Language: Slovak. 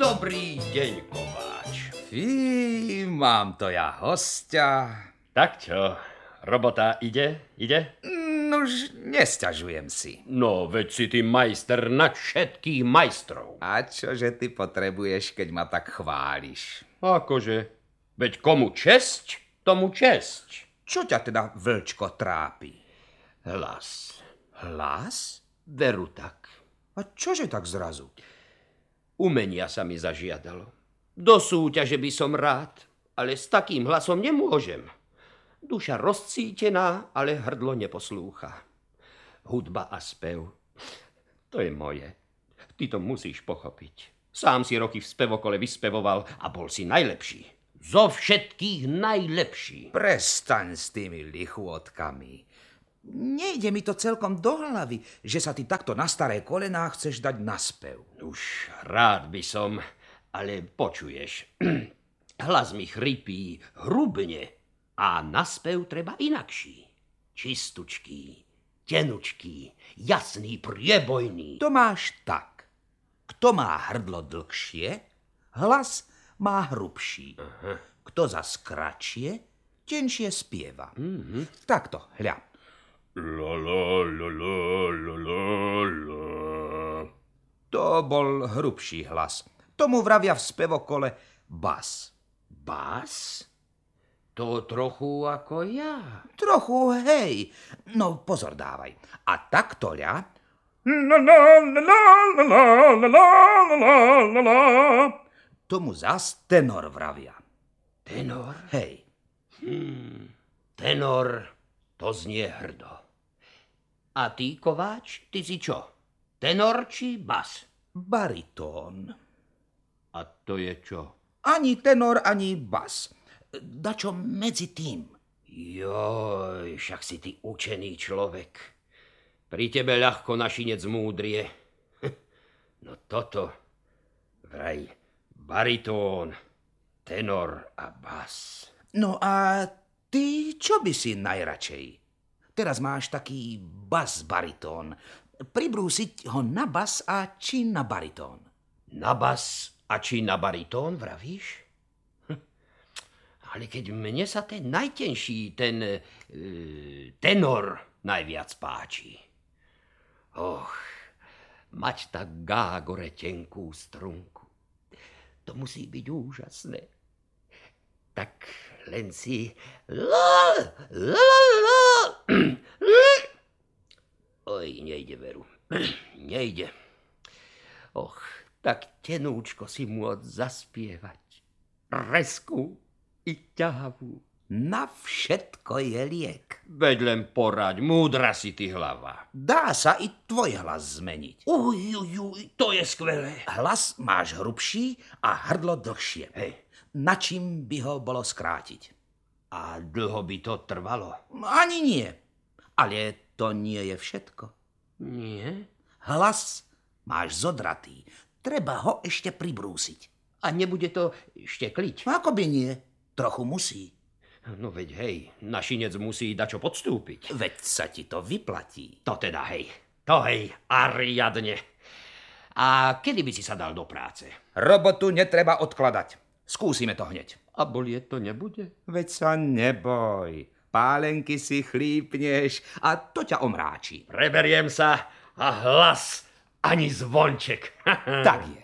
Dobrý deň, kováč. Fí, mám to ja hostia. Tak čo, robota ide? Nož, nesťažujem si. No, veď si ty majster nad všetkých majstrov. A čože ty potrebuješ, keď ma tak chváliš? Akože, veď komu česť, tomu česť. Čo ťa teda, vlčko, trápi? Hlas. Hlas? Veru tak. A čože tak zrazu? Umenia sa mi zažiadalo. Do súťaže by som rád, ale s takým hlasom nemôžem. Duša rozcítená, ale hrdlo neposlúcha. Hudba a spev, to je moje. Ty to musíš pochopiť. Sám si roky v spevokole vyspevoval a bol si najlepší. Zo všetkých najlepší. Prestaň s tými lichôtkami. Nejde mi to celkom do hlavy, že sa ty takto na staré kolená chceš dať na spev. Už rád by som, ale počuješ. Hlas mi chrypí, hrubne a na spev treba inakší. Čistučký, tenučký, jasný, priebojný. To máš tak. Kto má hrdlo dlhšie, hlas má hrubší. Kto zas kratšie, tenšie spieva. Takto, hľa. La la la la la la la. To bol hrubší hlas. Tomu vravia v spevokole bas. Bas? To trochu ako ja. Trochu, hej. No, pozor dávaj. A takto ľa. Tomu zas tenor vravia. Tenor? Hej. Tenor, to znie hrdo. A ty, kováč, ty si čo? Tenor či bas? Baritón. A to je čo? Ani tenor, ani bas. Dačo medzi tým. Joj, však si ty učený človek. Pri tebe ľahko našinec múdrie. No toto, vraj, baritón, tenor a bas. No a ty čo by si najradšej? Teraz máš taký bas-baritón. Pribrúsiť ho na bas a či na baritón? Na bas a či na baritón, vravíš? Ale keď mne sa ten najtenší, ten tenor najviac páči. Mať tak gágore tenkú strunku. To musí byť úžasné. Tak len si... Oj, nejde, veru. Nejde. Tak tenúčko si môcť zaspievať. Resku i ťahavú. Na všetko je liek. Veď len poraď, múdra si ty hlava. Dá sa i tvoj hlas zmeniť. Uj, to je skvelé. Hlas máš hrubší a hrdlo dlhšie. Hej. Na čím by ho bolo skrátiť? A dlho by to trvalo? Ani nie. Ale to nie je všetko. Nie? Hlas máš zodratý. Treba ho ešte pribrúsiť. A nebude to štekliť? Ako by nie? Trochu musí. No veď hej, našinec musí dačo podstúpiť. Veď sa ti to vyplatí. To teda hej. To hej, a riadne. A kedy by si sa dal do práce? Robotu netreba odkladať. Skúsime to hneď. A bolieť to nebude? Veď sa neboj. Pálenky si chlípneš a to ťa omráči. Preberiem sa a hlas ani zvonček. Tak je.